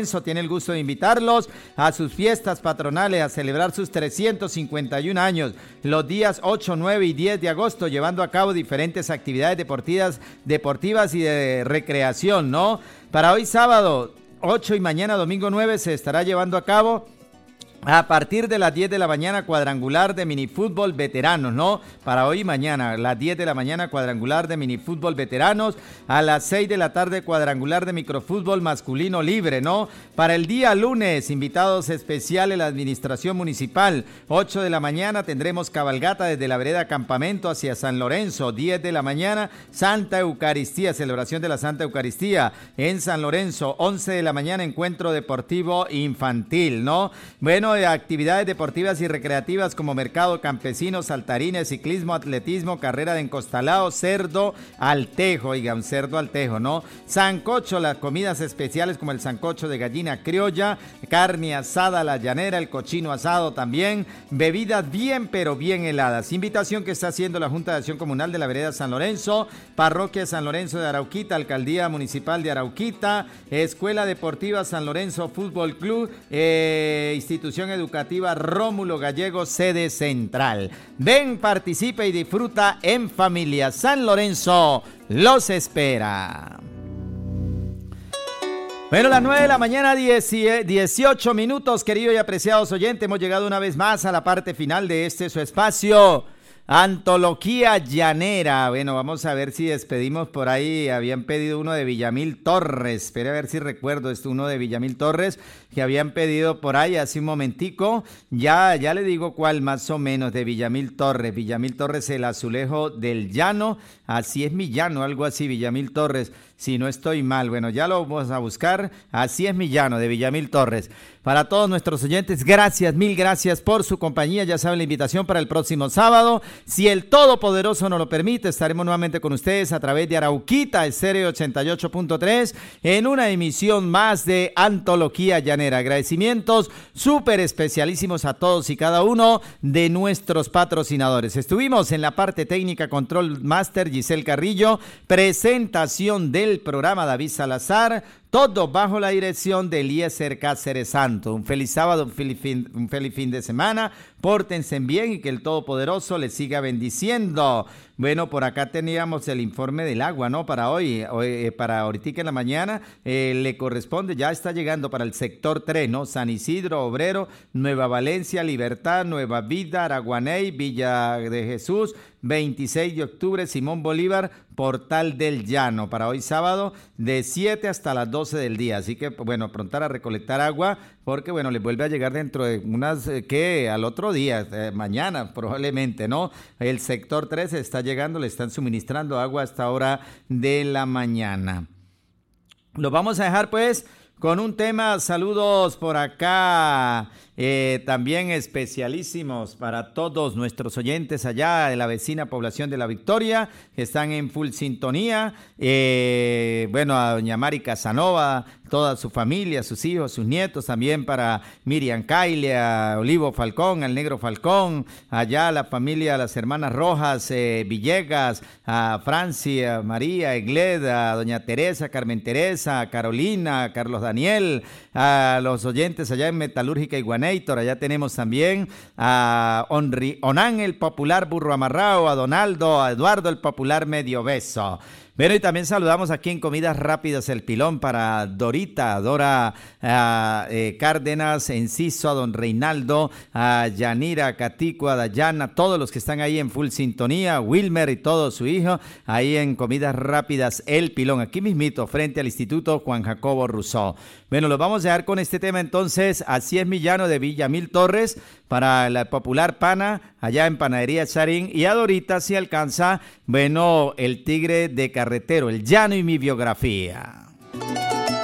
Tiene el gusto de invitarlos a sus fiestas patronales, a celebrar sus 351 años, los días 8, 9 y 10 de agosto, llevando a cabo diferentes actividades deportivas y de recreación, ¿no? Para hoy sábado 8 y mañana domingo 9 se estará llevando a cabo a partir de las 10 de la mañana, cuadrangular de minifútbol veteranos, ¿no? Para hoy y mañana, las 10 de la mañana, cuadrangular de minifútbol veteranos. A las 6 de la tarde, cuadrangular de microfútbol masculino libre, ¿no? Para el día lunes, invitados especiales, la administración municipal. 8 de la mañana tendremos cabalgata desde la vereda Campamento hacia San Lorenzo. 10 de la mañana, Santa Eucaristía, celebración de la Santa Eucaristía en San Lorenzo. 11 de la mañana, encuentro deportivo infantil, ¿no? Bueno, de actividades deportivas y recreativas como mercado campesino, saltarines, ciclismo, atletismo, carrera de encostalado, cerdo al tejo, oiga, un cerdo al tejo, ¿no? Sancocho, las comidas especiales como el sancocho de gallina criolla, carne asada a la llanera, el cochino asado también, bebidas bien pero bien heladas. Invitación que está haciendo la Junta de Acción Comunal de la Vereda San Lorenzo, Parroquia San Lorenzo de Arauquita, Alcaldía Municipal de Arauquita, Escuela Deportiva San Lorenzo Fútbol Club, Institución Educativa Rómulo Gallego, sede central. Ven, participa y disfruta en familia. San Lorenzo los espera. Bueno, las 9 de la mañana, 18 minutos, queridos y apreciados oyentes. Hemos llegado una vez más a la parte final de su espacio. Antología Llanera. Bueno, vamos a ver si despedimos por ahí. Habían pedido uno de Villamil Torres. Espere a ver si recuerdo uno de Villamil Torres que habían pedido por ahí hace un momentico. Ya le digo cuál más o menos de Villamil Torres. Villamil Torres, el azulejo del llano. Así es mi llano, algo así, Villamil Torres. Si no estoy mal, bueno, ya lo vamos a buscar. Así es mi llano, de Villamil Torres. Para todos nuestros oyentes, gracias, mil gracias por su compañía. Ya saben la invitación para el próximo sábado. Si el Todopoderoso nos lo permite, estaremos nuevamente con ustedes a través de Arauquita, Estéreo 88.3, en una emisión más de Antología Llanera. Agradecimientos súper especialísimos a todos y cada uno de nuestros patrocinadores. Estuvimos en la parte técnica, Control Master, Giselle Carrillo, presentación del programa David Salazar, todo bajo la dirección de Eliezer Cáceres Santo. Un feliz sábado, un feliz fin de semana. Pórtense bien y que el Todopoderoso les siga bendiciendo. Bueno, por acá teníamos el informe del agua, ¿no? Para hoy, para ahorita en la mañana, le corresponde, ya está llegando para el sector 3, ¿no? San Isidro, Obrero, Nueva Valencia, Libertad, Nueva Vida, Araguaney, Villa de Jesús, 26 de octubre, Simón Bolívar, Portal del Llano, para hoy sábado, de 7 hasta las 12 del día. Así que, bueno, aprontar a recolectar agua, porque, bueno, les vuelve a llegar dentro de unas, al otro día, mañana probablemente, ¿no? El sector 3 está llegando, le están suministrando agua a esta hora de la mañana. Lo vamos a dejar, pues, con un tema. Saludos por acá, también especialísimos para todos nuestros oyentes allá de la vecina población de La Victoria, que están en full sintonía. Bueno, a doña Mari Casanova, toda su familia, sus hijos, sus nietos, también para Miriam Caile, a Olivo Falcón, al Negro Falcón, allá la familia, las hermanas Rojas, Villegas, a Francia, María, Egled, a doña Teresa, Carmen Teresa, a Carolina, a Carlos Daniel, a los oyentes allá en Metalúrgica Iguanéitor. Allá tenemos también a Onán, el popular burro amarrado, a Donaldo, a Eduardo, el popular medio beso. Bueno, y también saludamos aquí en Comidas Rápidas El Pilón para Dorita, Dora Cárdenas, Enciso, a don Reinaldo, a Yanira, a Catico, a Dayana, todos los que están ahí en full sintonía, Wilmer y todo su hijo, ahí en Comidas Rápidas El Pilón, aquí mismito, frente al Instituto Juan Jacobo Rousseau. Bueno, los vamos a dejar con este tema entonces. Así es mi llano, de Villamil Torres, para la popular pana, allá en Panadería Charín. Y a Dorita, si alcanza, bueno, el tigre de carretero, el llano y mi biografía.